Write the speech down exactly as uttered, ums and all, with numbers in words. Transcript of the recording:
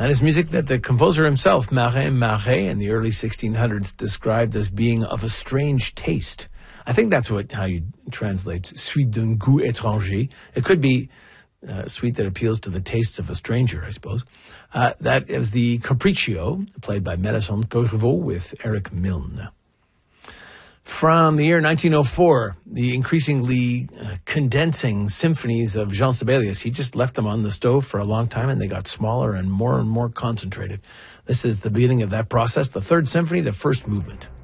And it's music that the composer himself, Marin Marais, in the early sixteen hundreds, described as being of a strange taste. I think that's what how you translate suite d'un goût étranger. It could be a suite that appeals to the tastes of a stranger, I suppose. Uh, that is the Capriccio, played by Mélissande Corriveau with Eric Milne. From the year nineteen oh four, the increasingly uh, condensing symphonies of Jean Sibelius, he just left them on the stove for a long time and they got smaller and more and more concentrated. This is the beginning of that process, the Third Symphony, the first movement.